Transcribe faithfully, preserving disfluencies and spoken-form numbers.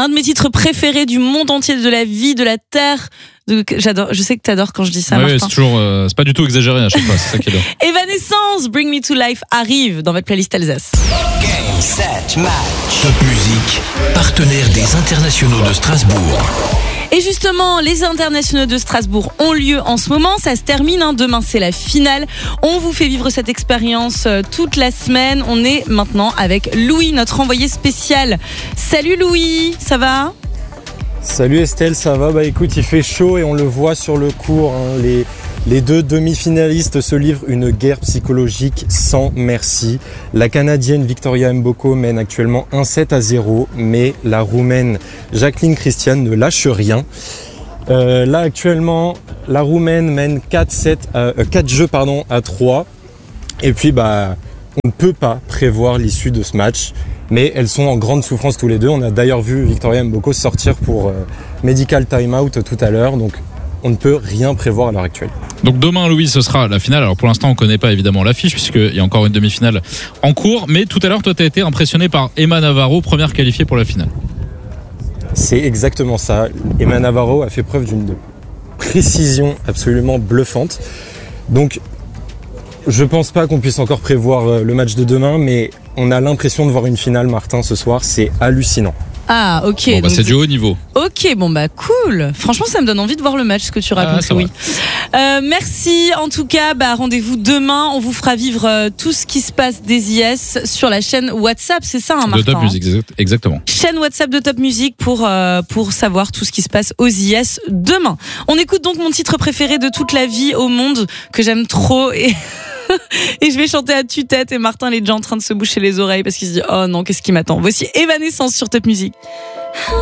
Un de mes titres préférés du monde entier, de la vie, de la terre. De... J'adore. Je sais que t'adores quand je dis ça, oui, Martin. c'est toujours, euh, c'est pas du tout exagéré à chaque fois. C'est ça qui est bien. Evanescence, Bring Me to Life arrive dans votre playlist Alsace. Game, set, match. Top Music, partenaire des Internationaux de Strasbourg. Et justement, les internationaux de Strasbourg ont lieu en ce moment. Ça se termine, hein. Demain, c'est la finale. On vous fait vivre cette expérience euh, toute la semaine. On est maintenant avec Louis, notre envoyé spécial. Salut Louis, ça va ? Salut Estelle, ça va ? Bah écoute, il fait chaud et on le voit sur le court. Hein. Les, les deux demi-finalistes se livrent une guerre psychologique sans merci. La Canadienne Victoria Mboko mène actuellement un sept à zéro, mais la Roumaine Jacqueline Christian ne lâche rien. Euh, là actuellement, la Roumaine mène quatre jeux pardon, à trois. Et puis bah, on ne peut pas prévoir l'issue de ce match. Mais elles sont en grande souffrance tous les deux. On a d'ailleurs vu Victoria Mboko sortir pour euh, medical time-out tout à l'heure. Donc on ne peut rien prévoir à l'heure actuelle. Donc demain, Louis, ce sera la finale. Alors pour l'instant, on ne connaît pas évidemment l'affiche puisqu'il y a encore une demi-finale en cours. Mais tout à l'heure, toi, tu as été impressionné par Emma Navarro, première qualifiée pour la finale. C'est exactement ça. Emma Navarro a fait preuve d'une précision absolument bluffante. Donc je pense pas qu'on puisse encore prévoir le match de demain, mais on a l'impression de voir une finale, Martin, ce soir. C'est hallucinant. Ah, ok. Bon, bah, donc c'est du haut niveau. Ok, bon bah cool. Franchement, ça me donne envie de voir le match, ce que tu racontes, Ah, Louis. Euh, merci. En tout cas, bah rendez-vous demain. On vous fera vivre euh, tout ce qui se passe des I S sur la chaîne WhatsApp. C'est ça, hein, Martin ? De Top Music, exactement. Chaîne WhatsApp de Top Music pour euh, pour savoir tout ce qui se passe aux I S demain. On écoute donc mon titre préféré de toute la vie au monde que j'aime trop et et je vais chanter à tue-tête et Martin il est déjà en train de se boucher les oreilles parce qu'il se dit oh non, qu'est-ce qui m'attend. Voici Evanescence sur Top Music.